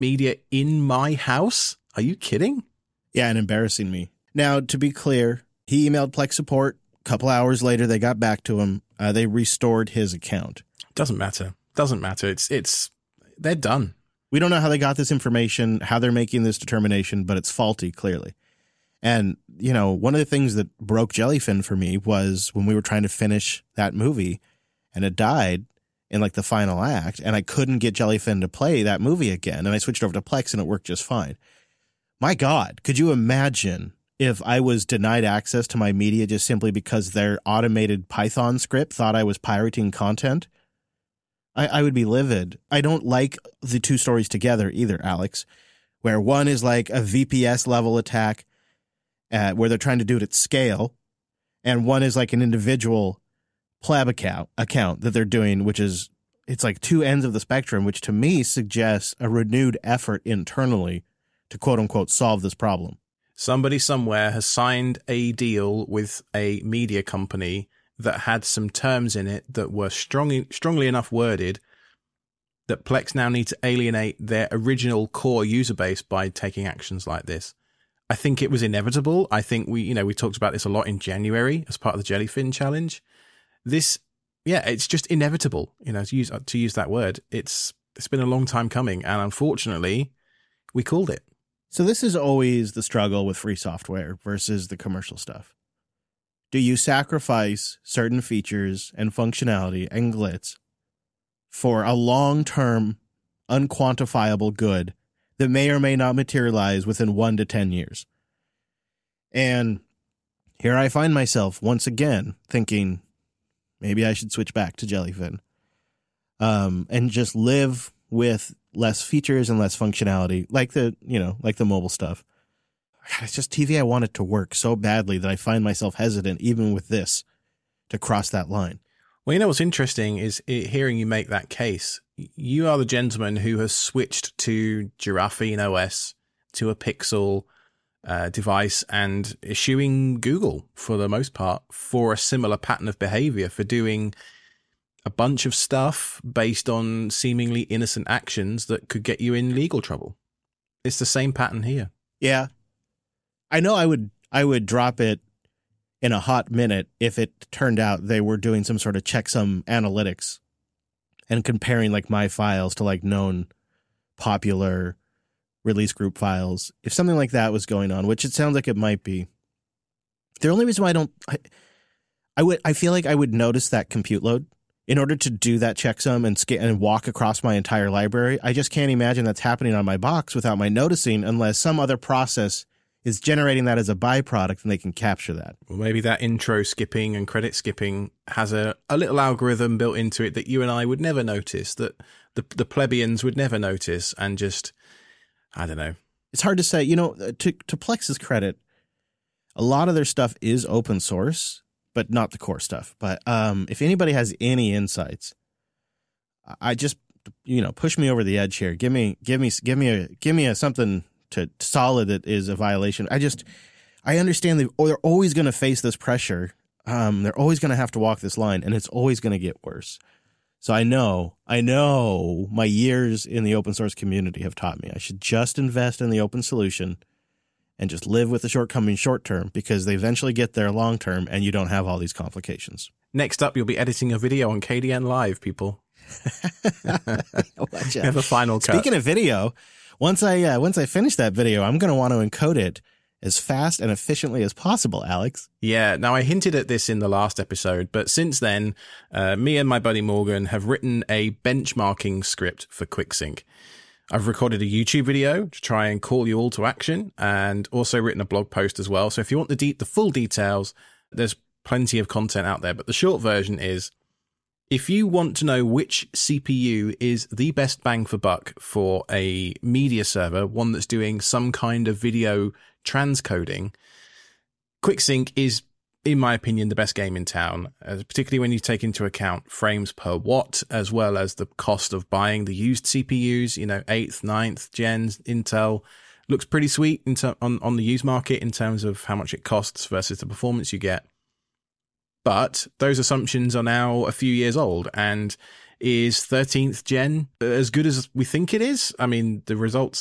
media in my house? Are you kidding? Yeah, and embarrassing me. Now, to be clear, he emailed Plex support. A couple hours later, they got back to him. They restored his account. Doesn't matter. They're done. We don't know how they got this information, how they're making this determination, but it's faulty, clearly. And, you know, one of the things that broke Jellyfin for me was when we were trying to finish that movie and it died in like the final act and I couldn't get Jellyfin to play that movie again. And I switched over to Plex and it worked just fine. My God, could you imagine if I was denied access to my media just simply because their automated Python script thought I was pirating content? I would be livid. I don't like the two stories together either, Alex, where one is like a VPS level attack where they're trying to do it at scale, and one is like an individual pleb account that they're doing, which is, it's like two ends of the spectrum, which to me suggests a renewed effort internally to quote unquote solve this problem. Somebody somewhere has signed a deal with a media company that had some terms in it that were strongly enough worded that Plex now need to alienate their original core user base by taking actions like this. I think it was inevitable. I think we talked about this a lot in January as part of the Jellyfin challenge. It's just inevitable, to use that word. It's been a long time coming, and unfortunately, we called it. So this is always the struggle with free software versus the commercial stuff. Do you sacrifice certain features and functionality and glitz for a long-term, unquantifiable good that may or may not materialize within 1 to 10 years? And here I find myself once again thinking maybe I should switch back to Jellyfin and just live with less features and less functionality, like the mobile stuff. God, it's just TV. I want it to work so badly that I find myself hesitant, even with this, to cross that line. Well, what's interesting is hearing you make that case. You are the gentleman who has switched to Giraffine OS, to a Pixel device, and eschewing Google, for the most part, for a similar pattern of behavior, for doing a bunch of stuff based on seemingly innocent actions that could get you in legal trouble. It's the same pattern here. Yeah. I know I would drop it in a hot minute if it turned out they were doing some sort of checksum analytics and comparing like my files to like known popular release group files. If something like that was going on, which it sounds like it might be, the only reason why I feel like I would notice that compute load in order to do that checksum and walk across my entire library. I just can't imagine that's happening on my box without my noticing, unless some other process is generating that as a byproduct and they can capture that. Well, maybe that intro skipping and credit skipping has a little algorithm built into it that you and I would never notice, that the plebeians would never notice, and just, I don't know. It's hard to say. To Plex's credit, a lot of their stuff is open source, but not the core stuff. But if anybody has any insights, I just, push me over the edge here. Give me a something to solid that is a violation. I understand they're always going to face this pressure. They're always going to have to walk this line, and it's always going to get worse. So I know my years in the open source community have taught me I should just invest in the open solution and just live with the shortcomings short term, because they eventually get there long term and you don't have all these complications. Next up, you'll be editing a video on KDN Live, people. Watch out. Have a final cut. Speaking of video, once I finish that video, I'm going to want to encode it as fast and efficiently as possible, Alex. Yeah, now I hinted at this in the last episode, but since then, me and my buddy Morgan have written a benchmarking script for QuickSync. I've recorded a YouTube video to try and call you all to action, and also written a blog post as well. So if you want the full details, there's plenty of content out there. But the short version is, if you want to know which CPU is the best bang for buck for a media server, one that's doing some kind of video transcoding, QuickSync is, in my opinion, the best game in town, particularly when you take into account frames per watt, as well as the cost of buying the used CPUs, 8th, 9th gens, Intel. Looks pretty sweet on the used market in terms of how much it costs versus the performance you get. But those assumptions are now a few years old, and is 13th gen as good as we think it is? I mean, the results